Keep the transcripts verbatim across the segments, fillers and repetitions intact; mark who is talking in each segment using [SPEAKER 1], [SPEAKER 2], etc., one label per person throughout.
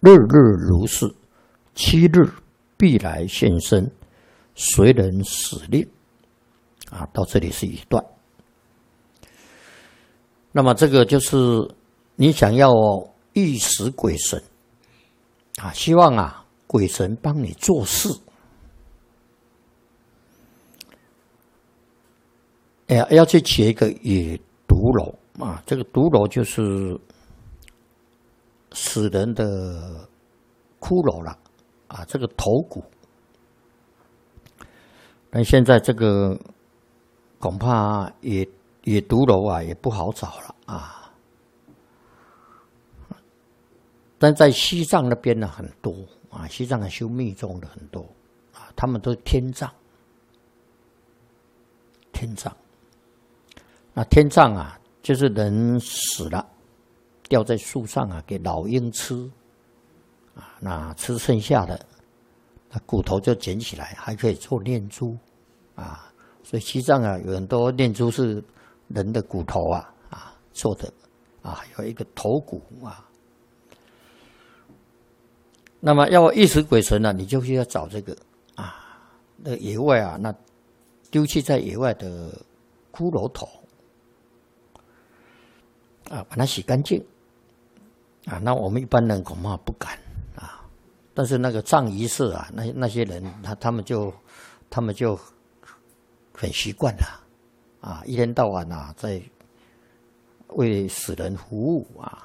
[SPEAKER 1] 日日如是，七日必来现身，随人使令。啊，到这里是一段。那么这个就是你想要欲使鬼神啊，希望啊鬼神帮你做事。哎呀，要去结一个野毒楼啊，这个毒楼就是死人的骷髅了啊，这个头骨。但现在这个恐怕野野毒楼啊也不好找了啊。但在西藏那边呢很多啊，西藏的修密宗的很多啊，他们都是天葬，天葬。那天葬啊，就是人死了，吊在树上啊，给老鹰吃啊，那吃剩下的，那骨头就捡起来，还可以做念珠啊。所以西藏啊，有很多念珠是人的骨头啊啊做的啊，有一个头骨啊。那么要欲使鬼神呢，你就是要找这个啊，那野外啊，那丢弃在野外的骷髅头啊，把它洗干净啊。那我们一般人恐怕不敢啊，但是那个葬仪社啊，那那些人他他们就他们就很习惯了啊，一天到晚啊在为死人服务啊。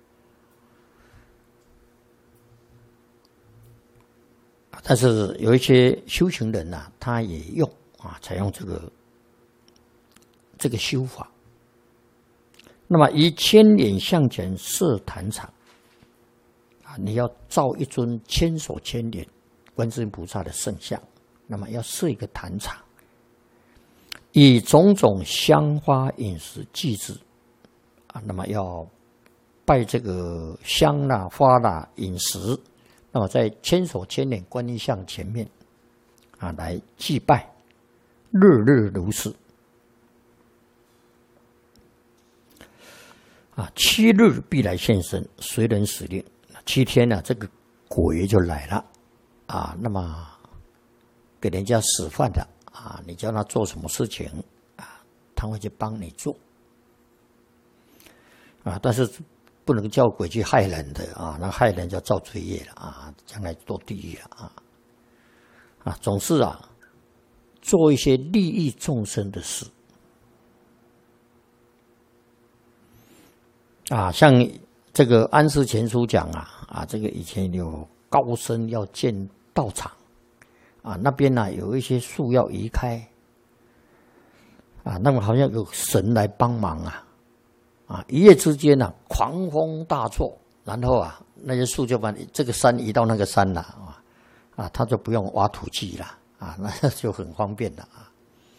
[SPEAKER 1] 但是有一些修行人啊，他也用啊，采用这个这个修法。那么以千脸向前设坛场啊，你要造一尊千手千脸观世音菩萨的圣像，那么要设一个坛场，以种种香花饮食祭祀啊，那么要拜这个香啦、花啦、饮食。那么在千手千脸观音像前面啊来祭拜，日日如是啊，七日必来现身，随人使令。七天呢、啊，这个鬼就来了啊，那么给人家使唤的啊，你叫他做什么事情啊，他会去帮你做啊，但是不能叫鬼去害人的啊，那害人就造罪业了啊，将来堕地狱了啊！啊，总是啊，做一些利益众生的事啊，像这个《安世全书》讲啊啊，这个以前有高僧要建道场啊，那边呢、啊、有一些树要移开啊，那么好像有神来帮忙啊。啊！一夜之间呢、啊，狂风大作，然后啊，那些树就把这个山移到那个山了啊，啊，他就不用挖土机了啊，那就很方便了啊。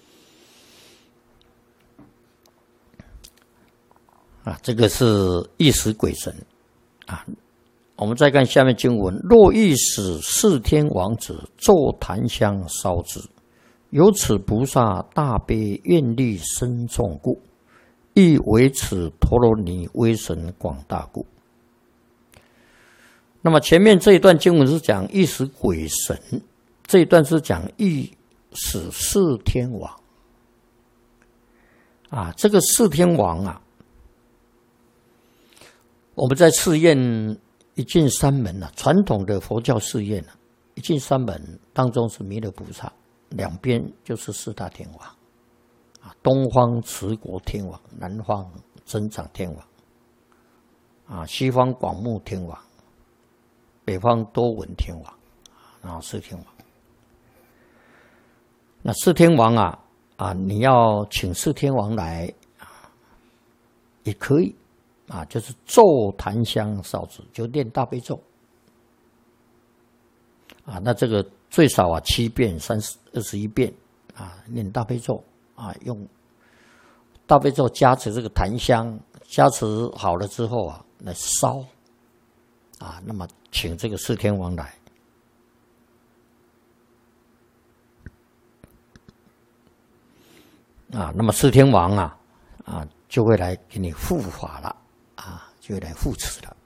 [SPEAKER 1] 啊，这个是欲使鬼神啊。我们再看下面经文：若欲使四天王子奏檀香烧之，由此菩萨大悲愿力深重故。亦为此陀罗尼威神广大故。那么前面这一段经文是讲欲使鬼神，这一段是讲欲使四天王啊。这个四天王啊，我们在寺院一进山门啊，传统的佛教寺院啊，一进山门当中是弥勒菩萨，两边就是四大天王。东方持国天王，南方增长天王，啊，西方广目天王，北方多闻天王，然后四天王。那四天王啊啊，你要请四天王来啊，也可以啊，就是奏檀香烧之，就念大悲咒啊。那这个最少啊七遍、三十二十一遍啊，念大悲咒。啊，用大悲咒加持这个檀香，加持好了之后啊，来烧啊，那么请这个四天王来啊，那么四天王啊啊就会来给你护法了啊，就会来护持了。